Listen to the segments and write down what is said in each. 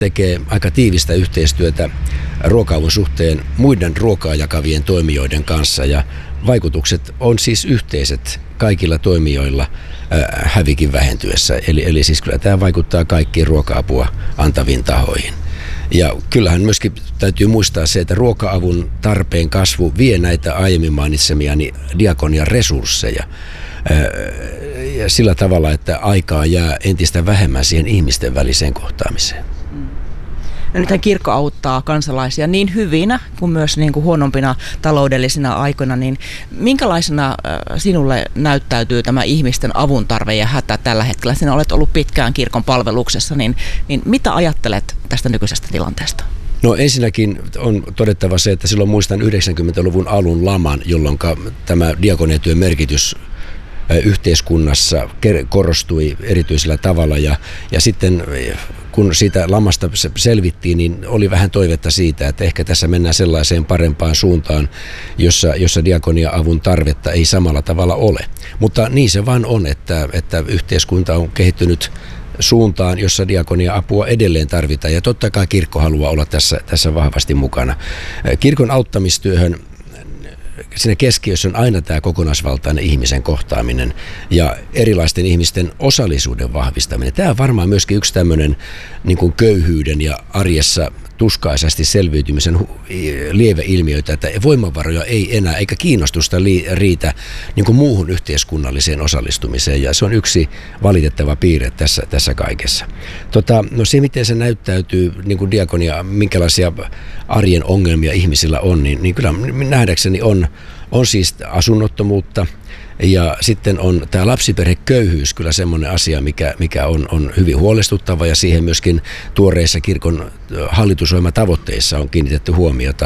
tekee aika tiivistä yhteistyötä ruoka-avun suhteen muiden ruokaa jakavien toimijoiden kanssa ja vaikutukset on siis yhteiset kaikilla toimijoilla hävikin vähentyessä. Eli siis kyllä tämä vaikuttaa kaikkiin ruoka-apua antaviin tahoihin. Ja kyllähän myöskin täytyy muistaa se, että ruoka-avun tarpeen kasvu vie näitä aiemmin mainitsemiani diakonian resursseja ja sillä tavalla, että aikaa jää entistä vähemmän siihen ihmisten väliseen kohtaamiseen. No nythän kirkko auttaa kansalaisia niin hyvinä kuin myös niin kuin huonompina taloudellisina aikoina, niin minkälaisena sinulle näyttäytyy tämä ihmisten avun tarve ja hätä tällä hetkellä? Sinä olet ollut pitkään kirkon palveluksessa, niin mitä ajattelet tästä nykyisestä tilanteesta? No ensinnäkin on todettava se, että silloin muistan 90-luvun alun laman, jolloin tämä diakoniatyön merkitys yhteiskunnassa korostui erityisellä tavalla ja sitten kun siitä lamasta selvittiin, niin oli vähän toivetta siitä, että ehkä tässä mennään sellaiseen parempaan suuntaan, jossa diakonia-avun tarvetta ei samalla tavalla ole. Mutta niin se vaan on, että yhteiskunta on kehittynyt suuntaan, jossa diakonia-apua edelleen tarvitaan ja totta kai kirkko haluaa olla tässä vahvasti mukana. Kirkon auttamistyöhön siinä keskiössä on aina tämä kokonaisvaltainen ihmisen kohtaaminen ja erilaisten ihmisten osallisuuden vahvistaminen. Tämä on varmaan myöskin yksi tämmöinen niin kuin köyhyyden ja arjessa tuskaisesti selviytymisen lieveilmiöitä, että voimavaroja ei enää eikä kiinnostusta riitä niin kuin muuhun yhteiskunnalliseen osallistumiseen ja se on yksi valitettava piirre tässä kaikessa. No se miten se näyttäytyy niin kuin diakonia, minkälaisia arjen ongelmia ihmisillä on, niin kyllä nähdäkseni on siis asunnottomuutta ja sitten on tämä lapsiperheköyhyys kyllä semmoinen asia, mikä on hyvin huolestuttava ja siihen myöskin tuoreissa kirkon hallitusohjelmatavoitteissa on kiinnitetty huomiota.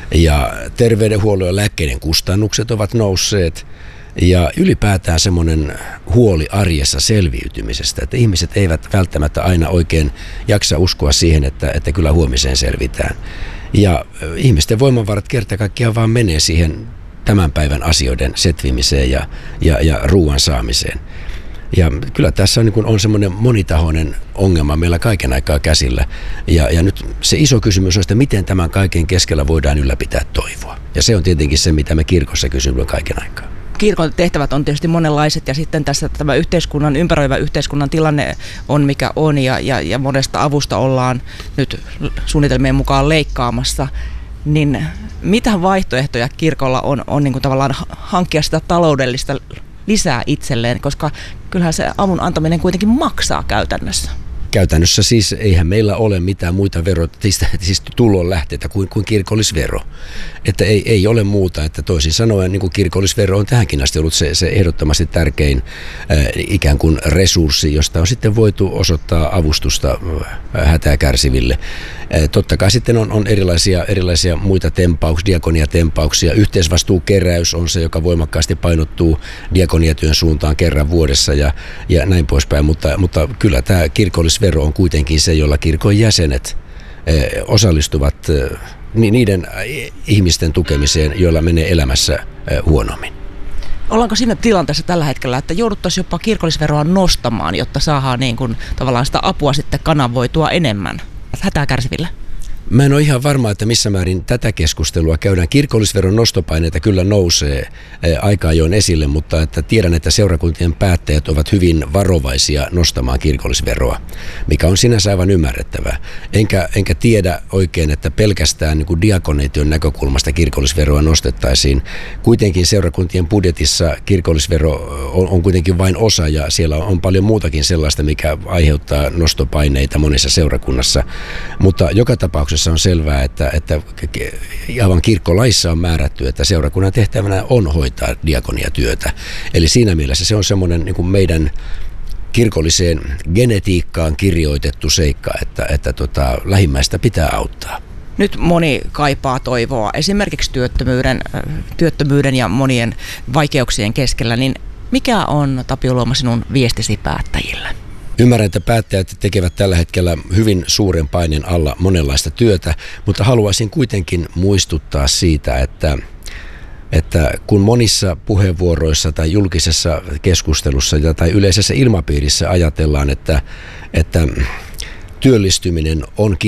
Ja terveydenhuollon ja lääkkeiden kustannukset ovat nousseet ja ylipäätään semmoinen huoli arjessa selviytymisestä, että ihmiset eivät välttämättä aina oikein jaksa uskoa siihen, että kyllä huomiseen selvitään. Ja ihmisten voimavarat kerta kaikkiaan vaan menee siihen tämän päivän asioiden setvimiseen ja ruoan saamiseen. Ja kyllä tässä on semmoinen monitahoinen ongelma meillä kaiken aikaa käsillä. Ja nyt se iso kysymys on, että miten tämän kaiken keskellä voidaan ylläpitää toivoa. Ja se on tietenkin se, mitä me kirkossa kysymme kaiken aikaa. Kirkon tehtävät on tietysti monenlaiset ja sitten tässä tämä ympäröivä yhteiskunnan tilanne on mikä on ja monesta avusta ollaan nyt suunnitelmien mukaan leikkaamassa. Niin mitä vaihtoehtoja kirkolla on niin kuin tavallaan hankkia sitä taloudellista lisää itselleen, koska kyllähän se avun antaminen kuitenkin maksaa käytännössä. Käytännössä siis eihän meillä ole mitään muita siis tulonlähteitä kuin kirkollisvero. Että ei ole muuta, että toisin sanoen niin kuin kirkollisvero on tähänkin asti ollut se ehdottomasti tärkein ikään kuin resurssi, josta on sitten voitu osoittaa avustusta hätää kärsiville. Totta kai sitten on erilaisia muita diakoniatempauksia. Yhteisvastuukeräys on se, joka voimakkaasti painottuu diakoniatyön suuntaan kerran vuodessa ja näin poispäin, mutta kyllä tämä kirkollisvero on kuitenkin se, jolla kirkon jäsenet osallistuvat niiden ihmisten tukemiseen, joilla menee elämässä huonommin. Ollaanko siinä tilanteessa tällä hetkellä, että jouduttaisiin jopa kirkollisveroa nostamaan, jotta saadaan niin kuin tavallaan sitä apua sitten kanavoitua enemmän hätää kärsiville? Mä en ole ihan varma, että missä määrin tätä keskustelua käydään. Kirkollisveron nostopaineita kyllä nousee aika ajoin esille, mutta että tiedän, että seurakuntien päättäjät ovat hyvin varovaisia nostamaan kirkollisveroa, mikä on sinänsä aivan ymmärrettävää. Enkä tiedä oikein, että pelkästään niin kuin diakoniatyön näkökulmasta kirkollisveroa nostettaisiin. Kuitenkin seurakuntien budjetissa kirkollisvero on kuitenkin vain osa ja siellä on paljon muutakin sellaista, mikä aiheuttaa nostopaineita monessa seurakunnassa, mutta joka tapauksessa on selvää, että aivan kirkkolaissa on määrätty, että seurakunnan tehtävänä on hoitaa diakoniatyötä. Eli siinä mielessä se on semmoinen niin kuin meidän kirkolliseen genetiikkaan kirjoitettu seikka, että lähimmäistä pitää auttaa. Nyt moni kaipaa toivoa esimerkiksi työttömyyden ja monien vaikeuksien keskellä, niin mikä on, Tapio Luoma, sinun viestisi päättäjille? Ymmärrän, että päättäjät tekevät tällä hetkellä hyvin suuren paineen alla monenlaista työtä, mutta haluaisin kuitenkin muistuttaa siitä, että kun monissa puheenvuoroissa tai julkisessa keskustelussa tai yleisessä ilmapiirissä ajatellaan, että työllistyminen on